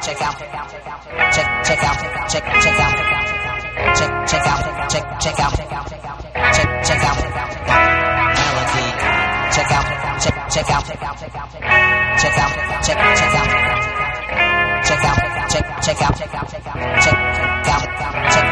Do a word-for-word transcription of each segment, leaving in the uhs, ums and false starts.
check out, check out, check out, check check out, check check out, check check out, check check out, check check out, melody, check out, check check out, check out, check out, check out, check check out, check out, check check out, check out, check out, check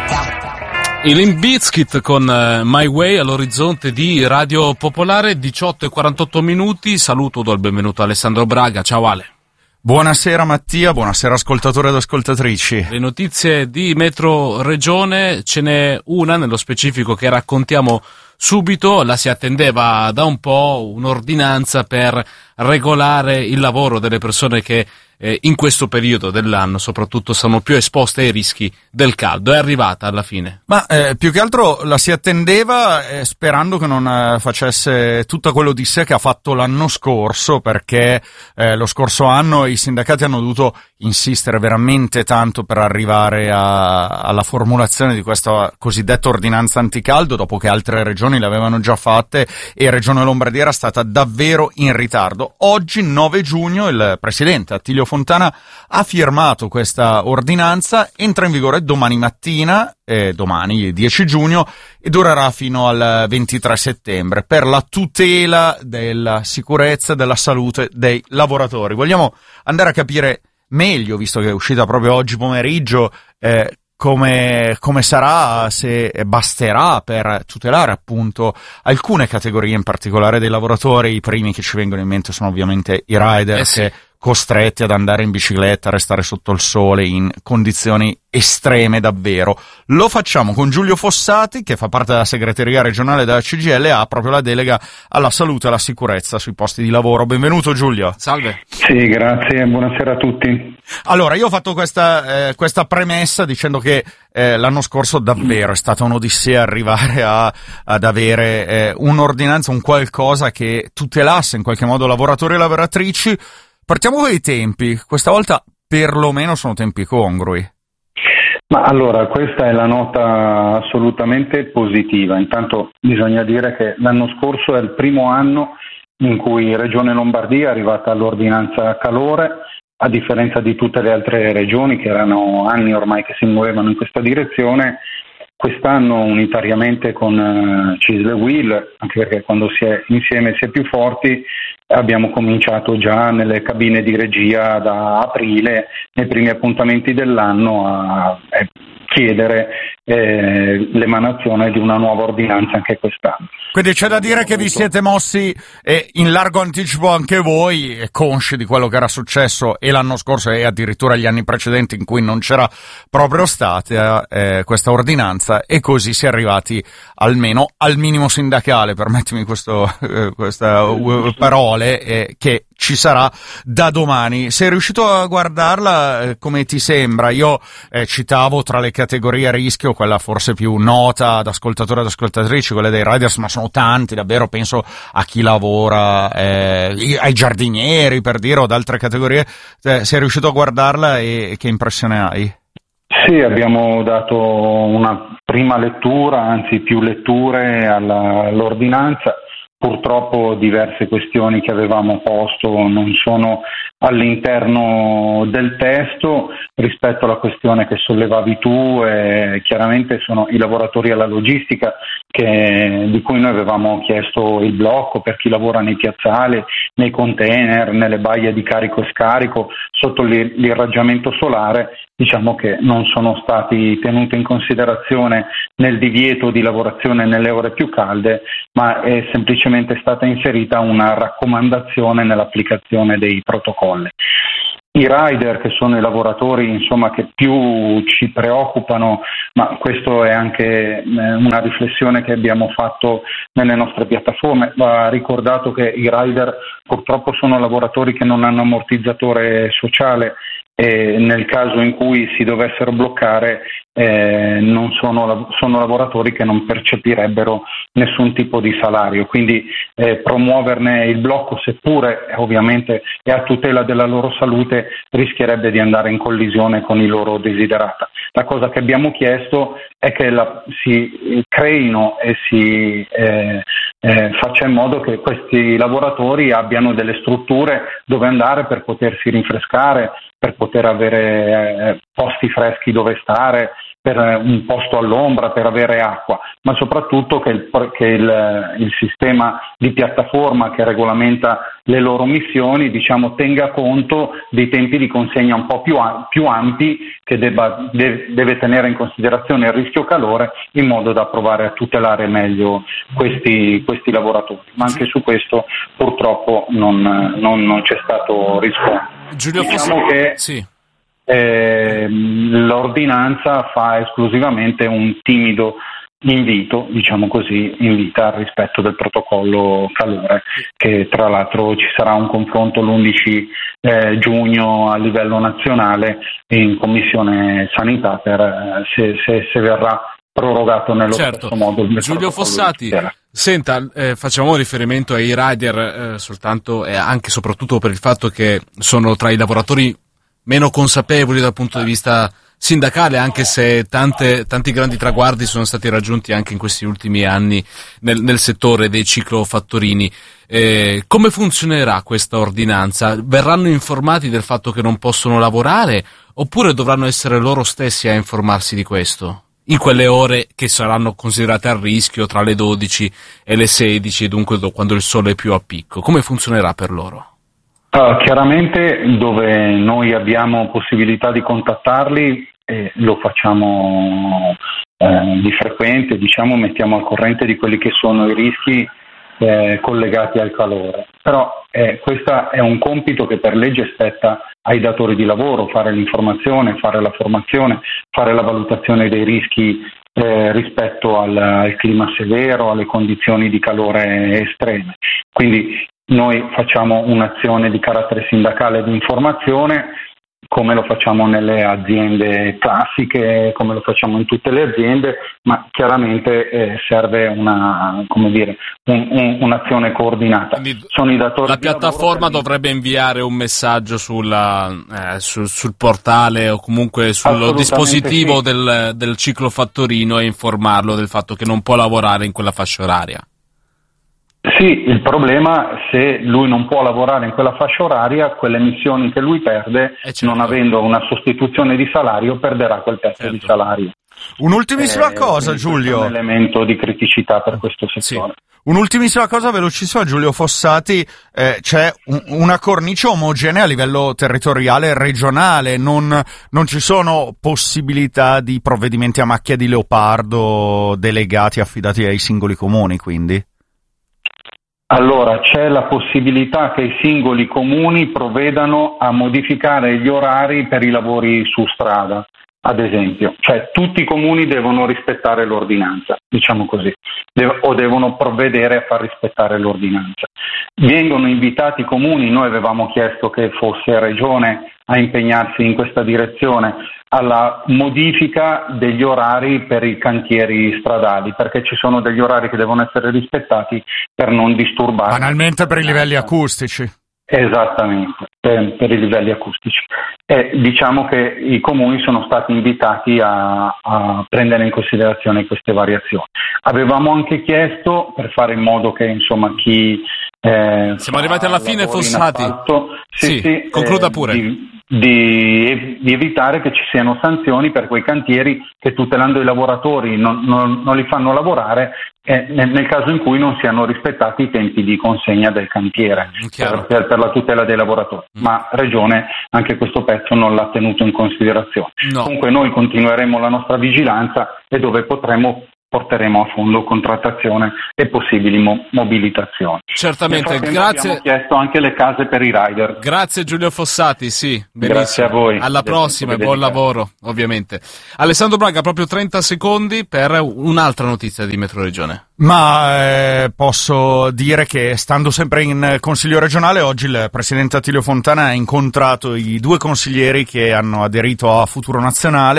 out. I Limp Bizkit con uh, My Way all'orizzonte di Radio Popolare, diciotto e quarantotto minuti. Saluto, do il benvenuto a Alessandro Braga. Ciao Ale. Buonasera Mattia, buonasera ascoltatori ed ascoltatrici. Le notizie di Metro Regione, ce n'è una nello specifico che raccontiamo subito. La si attendeva da un po', un'ordinanza per regolare il lavoro delle persone che eh, in questo periodo dell'anno soprattutto sono più esposte ai rischi del caldo. È arrivata alla fine? Ma eh, più che altro la si attendeva eh, sperando che non eh, facesse tutto quello di sé che ha fatto l'anno scorso, perché eh, lo scorso anno i sindacati hanno dovuto insistere veramente tanto per arrivare a, alla formulazione di questa cosiddetta ordinanza anticaldo, dopo che altre regioni le avevano già fatte e Regione Lombardia era stata davvero in ritardo. Oggi, nove giugno, il presidente Attilio Fontana ha firmato questa ordinanza, entra in vigore domani mattina, eh, domani dieci giugno, e durerà fino al ventitré settembre per la tutela della sicurezza e della salute dei lavoratori. Vogliamo andare a capire meglio, visto che è uscita proprio oggi pomeriggio, eh, come, come sarà, se basterà per tutelare appunto alcune categorie in particolare dei lavoratori. I primi che ci vengono in mente sono ovviamente i rider, eh sì, che costretti ad andare in bicicletta, a restare sotto il sole in condizioni estreme davvero. Lo facciamo con Giulio Fossati, che fa parte della segreteria regionale della C G I L e ha proprio la delega alla salute e alla sicurezza sui posti di lavoro. Benvenuto Giulio. Salve. Sì, grazie, buonasera a tutti. Allora, io ho fatto questa, eh, questa premessa dicendo che eh, l'anno scorso davvero è stata un'odissea arrivare a, ad avere eh, un'ordinanza, un qualcosa che tutelasse in qualche modo lavoratori e lavoratrici. Partiamo con i tempi, questa volta perlomeno sono tempi congrui. Ma allora, questa è la nota assolutamente positiva. Intanto bisogna dire che l'anno scorso è il primo anno in cui Regione Lombardia è arrivata all'ordinanza calore, a differenza di tutte le altre regioni che erano anni ormai che si muovevano in questa direzione. Quest'anno unitariamente con uh, C I S L e U I L, anche perché quando si è insieme si è più forti, abbiamo cominciato già nelle cabine di regia da aprile, nei primi appuntamenti dell'anno, a, a chiedere eh, l'emanazione di una nuova ordinanza anche quest'anno. Quindi c'è da dire che vi siete mossi eh, in largo anticipo anche voi, eh, consci di quello che era successo e l'anno scorso e addirittura gli anni precedenti in cui non c'era proprio stata eh, questa ordinanza, e così si è arrivati almeno al minimo sindacale, permettimi questo, eh, questa uh, parole, eh, che ci sarà da domani. Sei riuscito a guardarla? Eh, come ti sembra? Io eh, citavo tra le categorie a rischio quella forse più nota ad ascoltatori ed ascoltatrici, quella dei riders, ma sono tanti davvero, penso a chi lavora, eh, ai giardinieri per dire, o ad altre categorie. Eh, sei riuscito a guardarla e, e che impressione hai? Sì, abbiamo dato una prima lettura, anzi più letture alla, all'ordinanza. Purtroppo diverse questioni che avevamo posto non sono all'interno del testo. Rispetto alla questione che sollevavi tu, eh, chiaramente sono i lavoratori alla logistica che, di cui noi avevamo chiesto il blocco per chi lavora nei piazzali, nei container, nelle baie di carico e scarico, sotto l'irraggiamento solare. Diciamo che non sono stati tenuti in considerazione nel divieto di lavorazione nelle ore più calde, ma è semplicemente stata inserita una raccomandazione nell'applicazione dei protocolli. I rider, che sono i lavoratori insomma che più ci preoccupano, ma questo è anche una riflessione che abbiamo fatto nelle nostre piattaforme. Va ricordato che i rider purtroppo sono lavoratori che non hanno ammortizzatore sociale, e nel caso in cui si dovessero bloccare eh, non sono, sono lavoratori che non percepirebbero nessun tipo di salario, quindi eh, promuoverne il blocco, seppure ovviamente è a tutela della loro salute, rischierebbe di andare in collisione con i loro desiderata. La cosa che abbiamo chiesto è che la, si creino e si eh, eh, faccia in modo che questi lavoratori abbiano delle strutture dove andare per potersi rinfrescare, per poter avere eh, posti freschi dove stare, per un posto all'ombra, per avere acqua, ma soprattutto che il, che il, il sistema di piattaforma che regolamenta le loro missioni, diciamo, tenga conto dei tempi di consegna un po' più, più ampi, che debba, deve, deve tenere in considerazione il rischio calore, in modo da provare a tutelare meglio questi, questi lavoratori. Ma anche su questo purtroppo non, non, non c'è stato riscontro. Giulio, diciamo Foss- che sì. Eh, l'ordinanza fa esclusivamente un timido invito, diciamo così, invita al rispetto del protocollo calore, che tra l'altro ci sarà un confronto l'undici eh, giugno a livello nazionale in Commissione Sanità per eh, se, se, se verrà prorogato nello certo. stesso modo. Giulio Fossati, senta, eh, facciamo riferimento ai rider eh, soltanto e anche e soprattutto per il fatto che sono tra i lavoratori meno consapevoli dal punto di vista sindacale, anche se tante, tanti grandi traguardi sono stati raggiunti anche in questi ultimi anni nel, nel settore dei ciclofattorini. Eh, come funzionerà questa ordinanza? Verranno informati del fatto che non possono lavorare oppure dovranno essere loro stessi a informarsi di questo? In quelle ore che saranno considerate a rischio tra le dodici e le sedici, dunque quando il sole è più a picco. Come funzionerà per loro? Uh, chiaramente dove noi abbiamo possibilità di contattarli eh, lo facciamo eh, di frequente, diciamo, mettiamo al corrente di quelli che sono i rischi eh, collegati al calore. Però eh, questo è un compito che per legge spetta ai datori di lavoro, fare l'informazione, fare la formazione, fare la valutazione dei rischi eh, rispetto al, al clima severo, alle condizioni di calore estreme. Quindi noi facciamo un'azione di carattere sindacale di informazione, come lo facciamo nelle aziende classiche, come lo facciamo in tutte le aziende, ma chiaramente eh, serve una, come dire, un, un, un'azione coordinata. Quindi sono i datori la di piattaforma lavoro, dovrebbe inviare un messaggio sulla, eh, sul, sul portale o comunque sul dispositivo sì. del, del ciclofattorino e informarlo del fatto che non può lavorare in quella fascia oraria. Sì, il problema, se lui non può lavorare in quella fascia oraria, quelle missioni che lui perde, eh certo. non avendo una sostituzione di salario, perderà quel pezzo certo. di salario. Un'ultimissima eh, cosa, Giulio. È un elemento di criticità per questo settore. Sì. Un'ultimissima cosa velocissima, Giulio Fossati, eh, c'è un, una cornice omogenea a livello territoriale e regionale, non, non ci sono possibilità di provvedimenti a macchia di leopardo delegati, affidati ai singoli comuni, quindi? Allora, c'è la possibilità che i singoli comuni provvedano a modificare gli orari per i lavori su strada, ad esempio. Cioè, tutti i comuni devono rispettare l'ordinanza, diciamo così, de- o devono provvedere a far rispettare l'ordinanza. Vengono invitati i comuni, noi avevamo chiesto che fosse Regione a impegnarsi in questa direzione, alla modifica degli orari per i cantieri stradali, perché ci sono degli orari che devono essere rispettati per non disturbare. Banalmente per i livelli acustici. Esattamente, per, per i livelli acustici. E diciamo che i comuni sono stati invitati a, a prendere in considerazione queste variazioni. Avevamo anche chiesto, per fare in modo che insomma chi eh, siamo arrivati alla fine, Fossati. Asfalto, sì, sì, sì, concluda eh, pure. Di, di, di evitare che ci siano sanzioni per quei cantieri che, tutelando i lavoratori, non, non, non li fanno lavorare eh, nel, nel caso in cui non siano rispettati i tempi di consegna del cantiere per, per, per la tutela dei lavoratori. Mm. Ma Regione anche questo pezzo non l'ha tenuto in considerazione. No. Comunque noi continueremo la nostra vigilanza e dove potremo porteremo a fondo contrattazione e possibili mo- mobilitazioni. Certamente, grazie. Abbiamo chiesto anche le case per i rider. Grazie Giulio Fossati, sì, benissimo. Grazie a voi. Alla prossima e buon lavoro, ovviamente. Alessandro Braga, proprio trenta secondi per un'altra notizia di Metro Regione. Ma eh, posso dire che, stando sempre in Consiglio regionale, oggi il Presidente Attilio Fontana ha incontrato i due consiglieri che hanno aderito a Futuro Nazionale,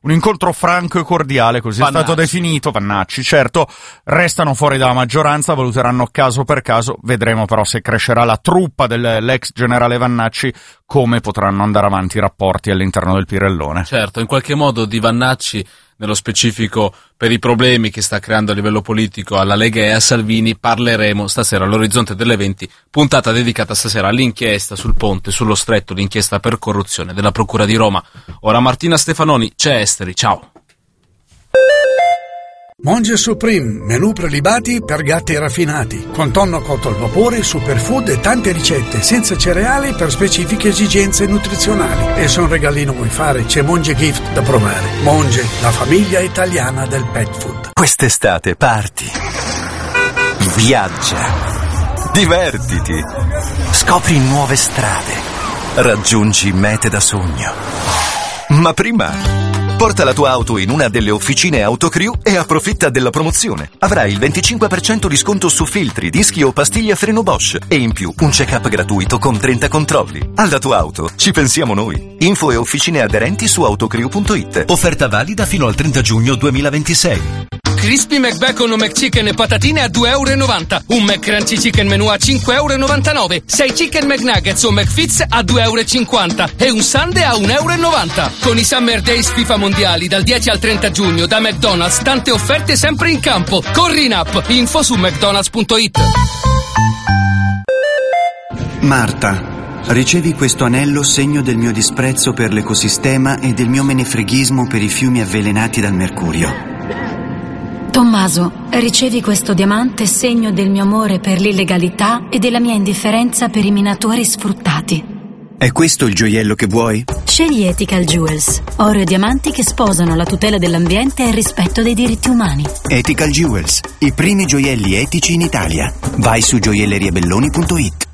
un incontro franco e cordiale, così Vannacci. è stato definito. Vannacci, certo, restano fuori dalla maggioranza, valuteranno caso per caso, vedremo però se crescerà la truppa dell'ex generale Vannacci, come potranno andare avanti i rapporti all'interno del Pirellone. Certo, in qualche modo di Vannacci, nello specifico per i problemi che sta creando a livello politico alla Lega e a Salvini, parleremo stasera all'Orizzonte delle venti, puntata dedicata stasera all'inchiesta sul ponte, sullo stretto, l'inchiesta per corruzione della Procura di Roma. Ora Martina Stefanoni, c'è Esteri, ciao. Monge Supreme, menù prelibati per gatti raffinati, con tonno cotto al vapore, superfood e tante ricette, senza cereali per specifiche esigenze nutrizionali. E se un regalino vuoi fare, c'è Monge Gift da provare. Monge, la famiglia italiana del pet food. Quest'estate parti, viaggia, divertiti, scopri nuove strade, raggiungi mete da sogno. Ma prima porta la tua auto in una delle officine Autocrew e approfitta della promozione. Avrai il venticinque per cento di sconto su filtri, dischi o pastiglie a freno Bosch e in più un check-up gratuito con trenta controlli. Alla tua auto ci pensiamo noi. Info e officine aderenti su autocrew punto it. Offerta valida fino al trenta giugno duemilaventisei. Crispy McBacon o McChicken e patatine a due euro e novanta. Un McCrunchy Chicken Menù a cinque euro e novantanove. sei Chicken McNuggets o McFits a due euro e cinquanta. E un Sundae a un euro e novanta. Con i Summer Days FIFA Mondiali dal dieci al trenta giugno da McDonald's, tante offerte sempre in campo. Corri in app. Info su mcdonalds punto it. Marta, ricevi questo anello segno del mio disprezzo per l'ecosistema e del mio menefreghismo per i fiumi avvelenati dal mercurio. Tommaso, ricevi questo diamante segno del mio amore per l'illegalità e della mia indifferenza per i minatori sfruttati. È questo il gioiello che vuoi? Scegli Ethical Jewels, oro e diamanti che sposano la tutela dell'ambiente e il rispetto dei diritti umani. Ethical Jewels, i primi gioielli etici in Italia. Vai su gioielleriabelloni punto it.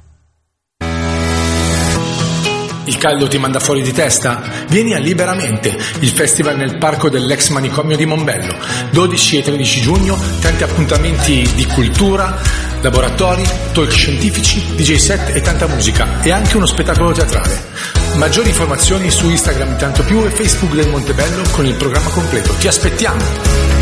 Il caldo ti manda fuori di testa? Vieni a Liberamente, il festival nel parco dell'ex manicomio di Mombello. dodici e tredici giugno, tanti appuntamenti di cultura, laboratori, talk scientifici, D J set e tanta musica, e anche uno spettacolo teatrale. Maggiori informazioni su Instagram Tanto Più e Facebook del Montebello con il programma completo. Ti aspettiamo!